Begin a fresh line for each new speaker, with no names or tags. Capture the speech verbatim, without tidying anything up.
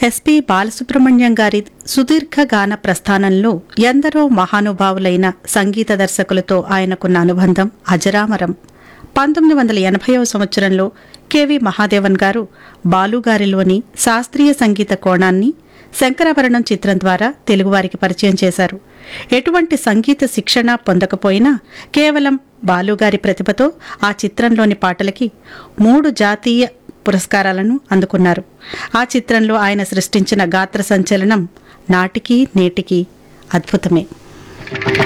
SP Balasubrahmanyam గారి సుదీర్ఘ గాన ప్రస్థానంలో ఎందరో మహానుభావులైన సంగీత దర్శకులతో ఆయనకున్న అనుబంధం అజరామరం. పంతొమ్మిది వందల ఎనభైవ సంవత్సరంలో కెవి మహాదేవన్ గారు బాలుగారిలోని శాస్త్రీయ సంగీత కోణాన్ని శంకరాభరణం చిత్రం ద్వారా తెలుగువారికి పరిచయం చేశారు. ఎటువంటి సంగీత శిక్షణ పొందకపోయినా కేవలం బాలుగారి ప్రతిభతో ఆ చిత్రంలోని పాటలకి మూడు జాతీయ పురస్కారాలను అందుకున్నారు. ఆ చిత్రంలో ఆయన సృష్టించిన గాత్ర సంచలనం నాటికి నేటికి అద్భుతమే.